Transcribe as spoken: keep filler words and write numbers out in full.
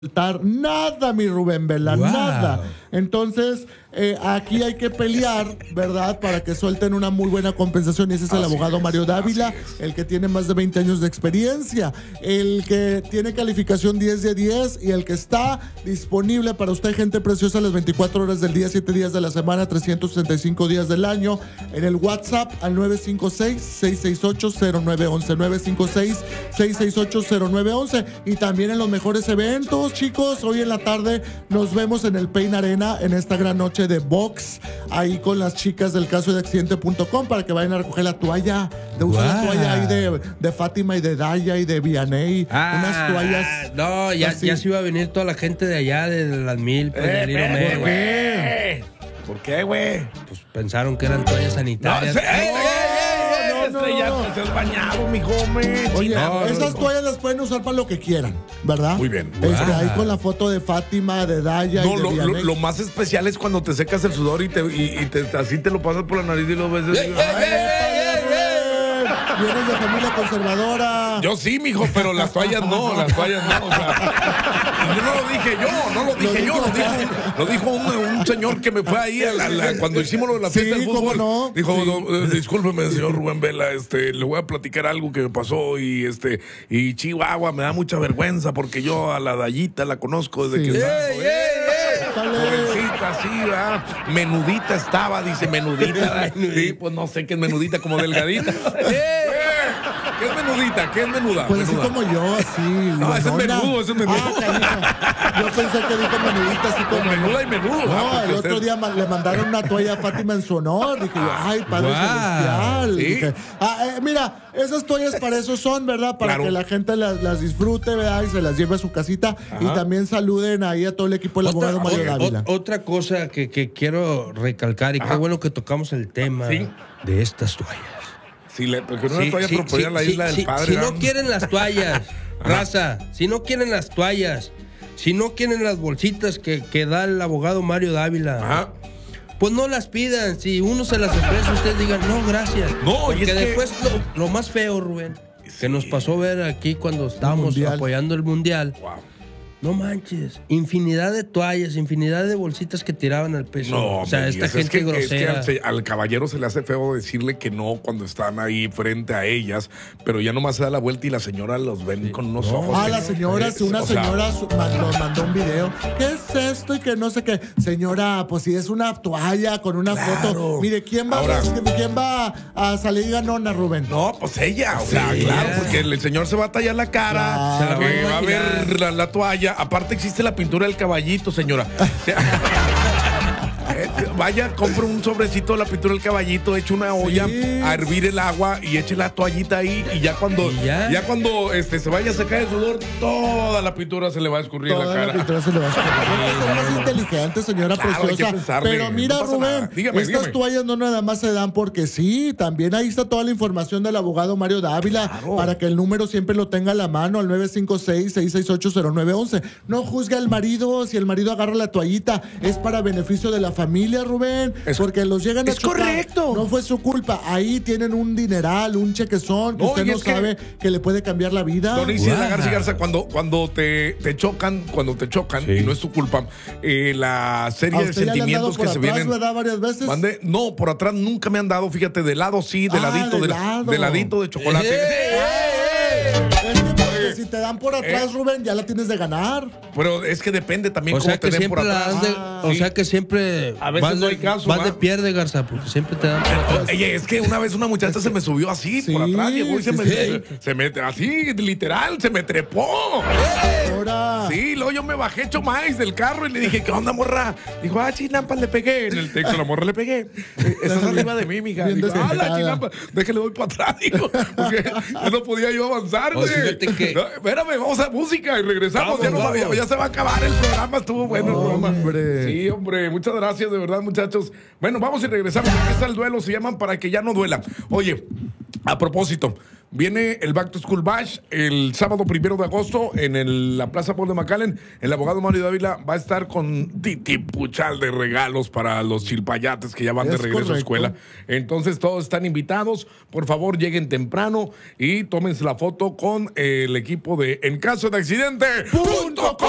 Nada, mi Rubén Vela, wow. nada. Entonces, eh, aquí hay que pelear, ¿verdad? Para que suelten una muy buena compensación. Y ese es el así abogado es, Mario Dávila, el que tiene más de veinte años de experiencia, el que tiene calificación diez de diez y el que está disponible para usted, gente preciosa, las veinticuatro horas del día, siete días de la semana, trescientos sesenta y cinco días del año, en el WhatsApp al nueve cinco seis, seis seis ocho, cero nueve uno uno, nueve cinco seis, seis seis ocho, cero nueve uno uno, y también en los mejores eventos, chicos. Hoy en la tarde nos vemos en el Pain Arena en esta gran noche de box, ahí con las chicas del caso de accidente punto com para que vayan a recoger la toalla, de usar wow. la toalla ahí de, de Fátima y de Daya y de Vianey, ah, unas toallas. No, ya, ya se iba a venir toda la gente de allá, de las mil, pues, eh, eh, ¿Por qué? ¿Por qué, güey? Pues pensaron que eran toallas sanitarias. No, eh, no, no, ya no te has bañado, mi joven. Oye, no, esas no, toallas las pueden usar para lo que quieran, ¿verdad? Muy bien. Este, wow. Ahí con la foto de Fátima, de Daya no, y de lo, Vianey. lo, lo más especial es cuando te secas el sudor y, te, y, y te, así te lo pasas por la nariz y lo ves. ¡Ey, ey, ey, ey! Vienes de familia conservadora. Yo sí, mijo, pero las toallas no, las toallas no. O sea, yo no lo dije yo, no lo dije lo yo, lo dijo, lo dijo un, un señor que me fue ahí a la, la, cuando hicimos lo de la fiesta sí, del fútbol. No? Dijo, sí. no, discúlpeme, señor Rubén Vela, este, le voy a platicar algo que me pasó y este, y Chihuahua me da mucha vergüenza porque yo a la Dayita la conozco desde sí. que estaba. ¡Ey, ey, ey! Jovencita, sí, ¿verdad? Menudita estaba, dice menudita. Sí, pues no sé qué es menudita, como delgadita. ¿Qué es menudita? ¿Qué es menuda? Pues menuda. así como yo, así. No, ese es menudo, ese es menudo. Ah, yo pensé que dijo menudita, así como. Menuda y menudo. No, ah, el otro usted... día le mandaron una toalla a Fátima en su honor. Dije yo, ay, Padre wow. Celestial. ¿Sí? Dije, ah, eh, mira, esas toallas para eso son, ¿verdad? Para claro. que la gente las, las disfrute, ¿verdad? Y se las lleve a su casita. Ajá. Y también saluden ahí a todo el equipo del otra, abogado Mario otra, Dávila. Otra cosa que, que quiero recalcar, y Ajá. qué bueno que tocamos el tema ¿Sí? de estas toallas. Si le, porque no sí, una toalla sí, propiedad sí, a la isla sí, del padre. Si no quieren las toallas, raza, si no quieren las toallas, si no quieren las bolsitas que, que da el abogado Mario Dávila, Ajá. pues no las pidan. Si uno se las ofrece, ustedes digan, no, gracias. No, porque y es después que... lo, lo más feo, Rubén, sí. que nos pasó ver aquí cuando estábamos el apoyando el Mundial. Wow. No manches, infinidad de toallas, infinidad de bolsitas que tiraban al piso. No, o sea, esta gente es que, grosera. Es que al, al caballero se le hace feo decirle que no cuando están ahí frente a ellas, pero ya nomás se da la vuelta y la señora los ven sí. con unos no. ojos. Ah, la señora, es, una señora sea, mandó, mandó un video. ¿Qué es esto? Y que no sé qué. Señora, pues si es una toalla con una claro. foto. Mire, ¿quién va, Ahora, a, ¿quién va a salir ganona, Rubén? No, pues ella. O sea, sí, claro, porque el señor se va a tallar la cara, claro. que va a ver la, la toalla. Aparte existe la pintura del caballito, señora. Vaya, compra un sobrecito de la pintura del caballito, eche una olla sí. a hervir el agua y eche la toallita ahí y ya cuando ¿Y ya? ya cuando este, se vaya a secar el sudor, toda la pintura se le va a escurrir toda en la cara. La pintura se le va a escurrir. Sí, es más inteligente, señora claro, preciosa. Pensarle, Pero mira, no Rubén, dígame, estas dígame. toallas no nada más se dan porque sí, también ahí está toda la información del abogado Mario Dávila claro. para que el número siempre lo tenga a la mano, al nueve cinco seis, seis seis ocho, cero nueve uno uno. No juzgue al marido si el marido agarra la toallita, es para beneficio de la familia, Rubén, es, porque los llegan a es chocar. Correcto. No fue su culpa. Ahí tienen un dineral, un chequezón que no, usted no sabe que, que le puede cambiar la vida. Don Isidro García Garza, cuando, cuando te, te chocan, cuando te chocan, sí. y no es tu culpa, eh, la serie de sentimientos que se atrás, vienen. ¿verdad? Varias veces. Mande, no, por atrás nunca me han dado, fíjate, de lado sí, de ah, ladito, de, lado. de ladito de chocolate. ¡Eh, eh, eh! Es que si te dan por atrás, eh. Rubén, ya la tienes de ganar. Pero es que depende también o cómo sea te den por atrás. De, ah, o sí. sea que siempre a veces vas no hay de, caso. Vas de pierde, Garza, porque siempre te dan por atrás. Oye, es que una vez una muchacha se me subió así, sí, por atrás, llegó y se, sí, me, sí. se me así, literal, se me trepó. Ahora. Sí, luego yo me bajé hecho más del carro y le dije, ¿qué onda, morra? Dijo, ah, chinampa, le pegué. En el texto, la morra le pegué. Estás arriba de mí, mija. Dijo, ah, la chinampa, déjale voy para atrás, dijo. Porque ya no podía yo avanzar, güey. Que... No, espérame, vamos a música y regresamos. Vamos, ya, no, vamos. ya se va a acabar el programa, estuvo bueno el programa. Hombre. Sí, hombre, muchas gracias, de verdad, muchachos. Bueno, vamos y regresamos. Aquí está el duelo, se llaman para que ya no duela. Oye, a propósito, viene el Back to School Bash el sábado primero de agosto en el, la Plaza Paul de McAllen. El abogado Mario Dávila va a estar con titipuchal de regalos para los chilpayates que ya van es de regreso correcto. a escuela. Entonces todos están invitados. Por favor, lleguen temprano y tómense la foto con el equipo de En Caso de Accidente punto com.